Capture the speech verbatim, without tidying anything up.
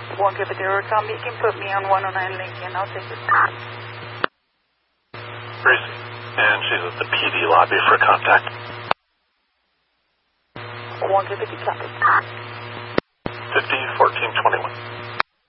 One give it zero, Tom. You can put me on one oh nine Lincoln. I'll take it. Gracie. And she's at the P D lobby for contact. One give it to copy. fifty fourteen twenty-one.